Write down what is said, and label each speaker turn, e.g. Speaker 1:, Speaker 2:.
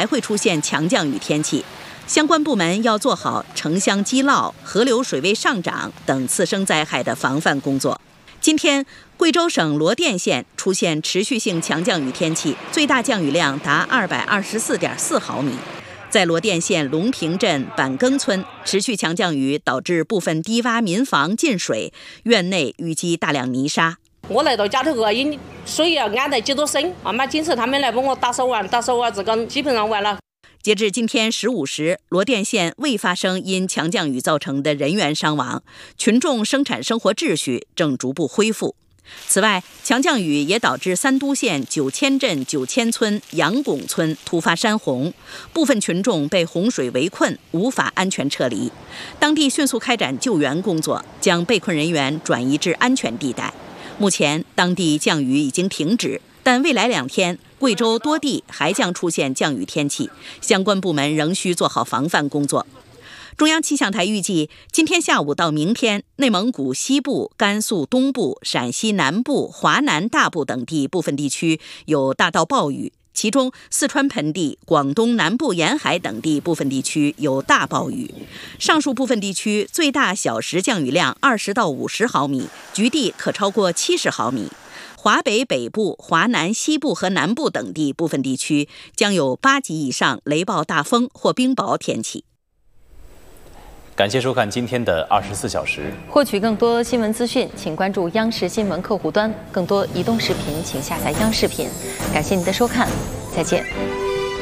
Speaker 1: 还会出现强降雨天气，相关部门要做好城乡积涝、河流水位上涨等次生灾害的防范工作。今天，贵州省罗甸县出现持续性强降雨天气，最大降雨量达224.4毫米。在罗甸县龙平镇板更村，持续强降雨导致部分低洼民房进水，院内淤积大量泥沙。
Speaker 2: 我来到家头因为水要安得几多深，慢慢警察他们来帮我打手完，这个基本上完了。
Speaker 1: 截至今天15时，罗甸县未发生因强降雨造成的人员伤亡，群众生产生活秩序正逐步恢复。此外，强降雨也导致三都县九千镇九千村杨拱村突发山洪，部分群众被洪水围困，无法安全撤离。当地迅速开展救援工作，将被困人员转移至安全地带。目前，当地降雨已经停止，但未来2天，贵州多地还将出现降雨天气，相关部门仍需做好防范工作。中央气象台预计，今天下午到明天，内蒙古西部、甘肃东部、陕西南部、华南大部等地部分地区有大到暴雨，其中四川盆地、广东南部沿海等地部分地区有大暴雨。上述部分地区最大小时降雨量20到50毫米，局地可超过70毫米。华北北部、华南西部和南部等地部分地区将有8级以上雷暴大风或冰雹天气。
Speaker 3: 感谢收看今天的24小时。
Speaker 4: 获取更多新闻资讯，请关注央视新闻客户端。更多移动视频，请下载央视频。感谢您的收看，再见。